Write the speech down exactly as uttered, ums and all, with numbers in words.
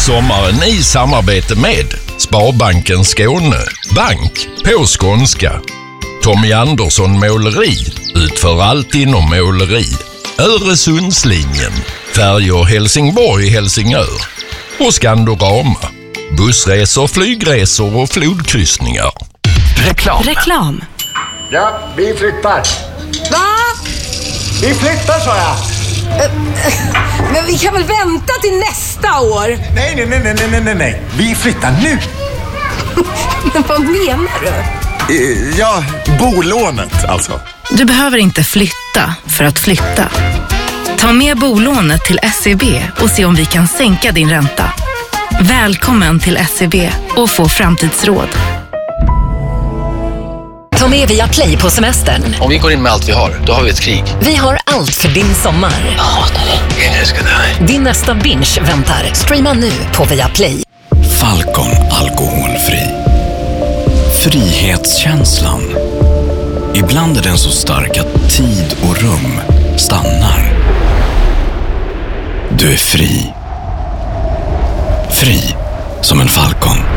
Sommaren i samarbete med Sparbanken Skåne, bank på skånska. Tommy Andersson Måleri, utför allt inom måleri. Öresundslinjen, färjor Helsingborg, Helsingör. Och Skandorama, bussresor, flygresor och flodkryssningar. Reklam. Reklam. Ja, vi flyttar. Va? Vi flyttar, sa jag. Men vi kan väl vänta till nästa år? Nej, nej, nej, nej, nej, nej, nej. Vi flyttar nu. Men vad menar du? Eh, ja, bolånet alltså. Du behöver inte flytta för att flytta. Ta med bolånet till S E B och se om vi kan sänka din ränta. Välkommen till S E B och få framtidsråd. Ta med Viaplay på semestern. Om vi går in med allt vi har, då har vi ett krig. Vi har allt för din sommar. Jag hatar det. Jag älskar dig. Din nästa binge väntar. Streama nu på Viaplay. Falcon alkoholfri. Frihetskänslan. Ibland är den så stark att tid och rum stannar. Du är fri. Fri som en falcon.